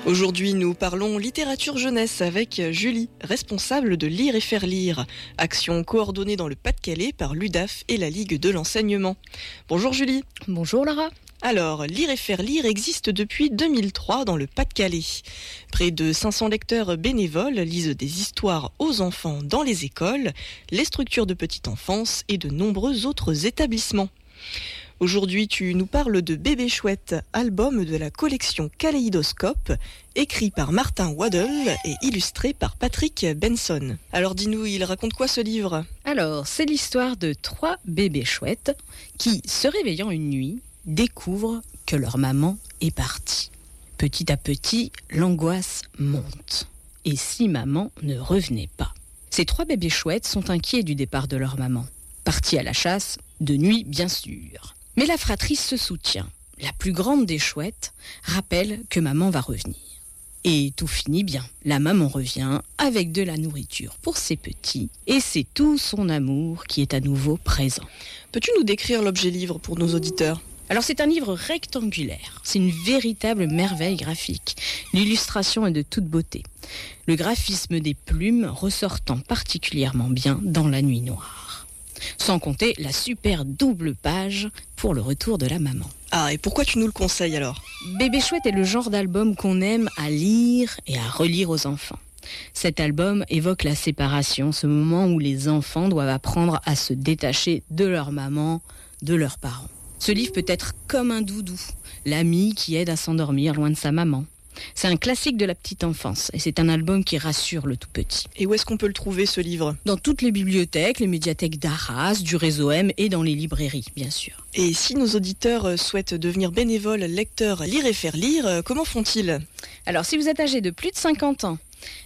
Aujourd'hui, nous parlons littérature jeunesse avec Julie, responsable de Lire et faire lire, action coordonnée dans le Pas-de-Calais par l'UDAF et la Ligue de l'enseignement. Bonjour Julie. Bonjour Lara. Alors, Lire et faire lire existe depuis 2003 dans le Pas-de-Calais. Près de 500 lecteurs bénévoles lisent des histoires aux enfants dans les écoles, les structures de petite enfance et de nombreux autres établissements. Aujourd'hui, tu nous parles de Bébé Chouette, album de la collection Kaléidoscope, écrit par Martin Waddell et illustré par Patrick Benson. Alors dis-nous, il raconte quoi ce livre ? Alors, c'est l'histoire de 3 bébés chouettes qui, se réveillant une nuit, découvrent que leur maman est partie. Petit à petit, l'angoisse monte. Et si maman ne revenait pas ? Ces 3 bébés chouettes sont inquiets du départ de leur maman. Partis à la chasse, de nuit bien sûr. Mais la fratrie se soutient. La plus grande des chouettes rappelle que maman va revenir. Et tout finit bien. La maman revient avec de la nourriture pour ses petits. Et c'est tout son amour qui est à nouveau présent. Peux-tu nous décrire l'objet livre pour nos auditeurs ? Alors c'est un livre rectangulaire. C'est une véritable merveille graphique. L'illustration est de toute beauté. Le graphisme des plumes ressortant particulièrement bien dans la nuit noire. Sans compter la super double page pour le retour de la maman. Ah, et pourquoi tu nous le conseilles alors ? Bébé Chouette est le genre d'album qu'on aime à lire et à relire aux enfants. Cet album évoque la séparation, ce moment où les enfants doivent apprendre à se détacher de leur maman, de leurs parents. Ce livre peut être comme un doudou, l'ami qui aide à s'endormir loin de sa maman. C'est un classique de la petite enfance et c'est un album qui rassure le tout petit. Et où est-ce qu'on peut le trouver ce livre ? Dans toutes les bibliothèques, les médiathèques d'Arras, du réseau M et dans les librairies, bien sûr. Et si nos auditeurs souhaitent devenir bénévoles lecteurs Lire et faire lire, comment font-ils ? Alors si vous êtes âgé de plus de 50 ans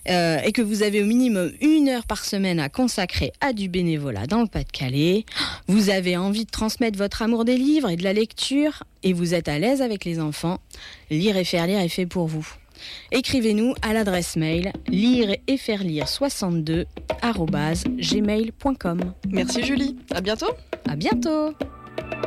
et que vous avez au minimum 1 heure par semaine à consacrer à du bénévolat dans le Pas-de-Calais, vous avez envie de transmettre votre amour des livres et de la lecture et vous êtes à l'aise avec les enfants, Lire et faire lire est fait pour vous. Écrivez-nous à l'adresse mail lireetfairelire62@gmail.com. Merci Julie, à bientôt. À bientôt.